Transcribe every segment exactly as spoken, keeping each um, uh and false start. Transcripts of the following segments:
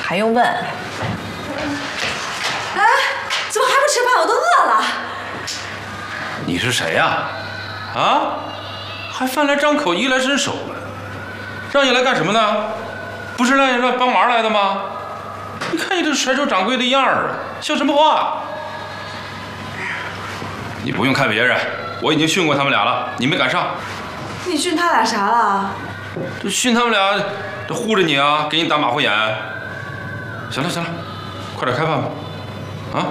还用问？哎， 怎么还不吃饭？我都饿了。 你是谁呀？啊？还饭来张口，衣来伸手了，让你来干什么呢？不是让你让帮忙来的吗？你看你这甩手掌柜的样儿啊，像什么话？你不用看别人，我已经训过他们俩了，你没赶上。 你训他俩啥了？ 这训他们俩，这护着你啊，给你打马虎眼。行了行了，快点开饭吧，啊！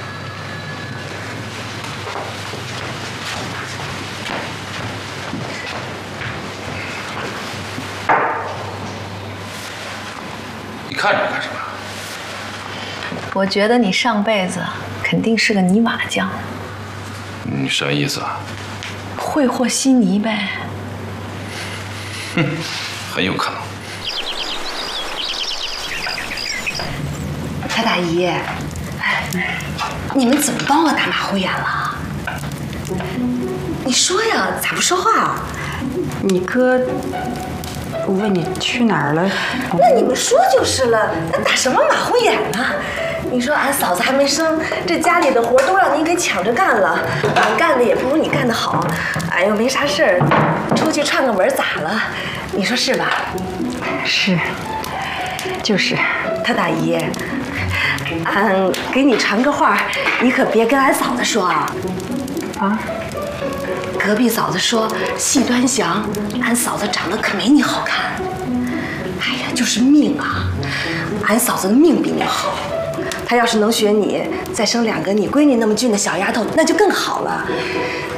你看着干什么？ 我觉得你上辈子肯定是个泥瓦匠。 你什么意思啊？ 会和稀泥呗。 哼，很有可能。 太大姨，哎，你们怎么帮我打马虎眼了？你说呀，咋不说话啊？ 你哥问你去哪儿了？ 那你们说就是了，那打什么马虎眼呢？你说俺嫂子还没生，这家里的活都让你给抢着干了，俺干的也不如你干的好，俺又没啥事儿，出去串个门咋了？你说是吧？ 是，就是。 他大姨，俺给你传个话，你可别跟俺嫂子说啊。 啊？ 隔壁嫂子说戏端详，俺嫂子长得可没你好看。哎呀，就是命啊，俺嫂子的命比你好。她要是能学你，再生两个你闺女那么俊的小丫头，那就更好了。